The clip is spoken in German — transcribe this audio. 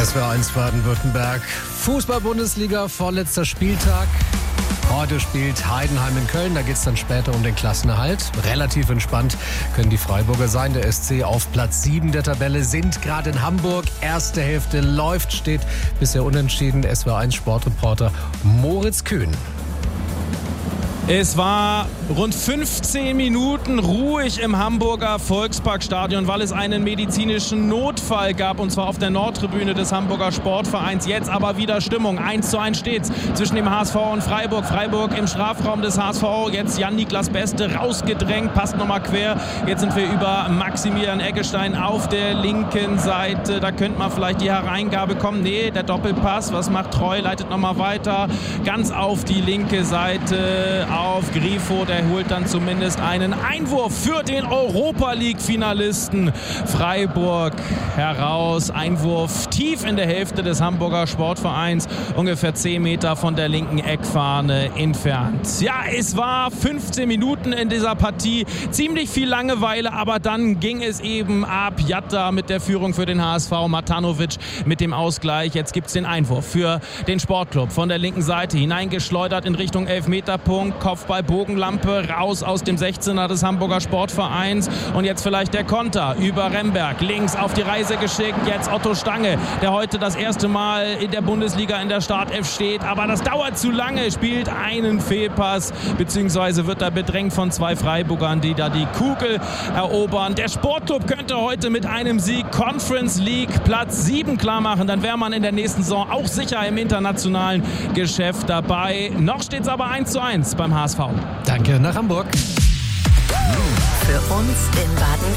SWR1 Baden-Württemberg. Fußball-Bundesliga, vorletzter Spieltag. Heute spielt Heidenheim in Köln, da geht es dann später um den Klassenerhalt. Relativ entspannt können die Freiburger sein. Der SC auf Platz 7 der Tabelle, sind gerade in Hamburg. Erste Hälfte läuft, steht bisher unentschieden. SWR1 Sportreporter Moritz Kühn. Es war rund 15 Minuten ruhig im Hamburger Volksparkstadion, weil es einen medizinischen Notfall gab, und zwar auf der Nordtribüne des Hamburger Sportvereins. Jetzt aber wieder Stimmung. 1:1 steht's zwischen dem HSV und Freiburg. Freiburg im Strafraum des HSV. Jetzt Jan-Niklas Beste rausgedrängt, passt nochmal quer. Jetzt sind wir über Maximilian Eggestein auf der linken Seite. Da könnte man vielleicht die Hereingabe kommen. Nee, der Doppelpass. Was macht Treu? Leitet nochmal weiter. Ganz auf die linke Seite. Auf Grifo, der holt dann zumindest einen Einwurf für den Europa-League-Finalisten Freiburg heraus. Einwurf tief in der Hälfte des Hamburger Sportvereins, ungefähr 10 Meter von der linken Eckfahne entfernt. Ja, es war 15 Minuten in dieser Partie, ziemlich viel Langeweile, aber dann ging es eben ab. Jatta mit der Führung für den HSV, Matanovic mit dem Ausgleich. Jetzt gibt es den Einwurf für den Sportclub von der linken Seite, hineingeschleudert in Richtung Elfmeterpunkt. Kopfball, Bogenlampe, raus aus dem 16er des Hamburger Sportvereins. Und jetzt vielleicht der Konter über Remberg. Links auf die Reise geschickt. Jetzt Otto Stange, der heute das erste Mal in der Bundesliga in der Startelf steht. Aber das dauert zu lange. Spielt einen Fehlpass, beziehungsweise wird er bedrängt von 2 Freiburgern, die da die Kugel erobern. Der Sportclub könnte heute mit einem Sieg Conference League Platz 7 klar machen. Dann wäre man in der nächsten Saison auch sicher im internationalen Geschäft dabei. Noch steht es aber 1:1 beim HSV. Danke nach Hamburg. Für uns in Baden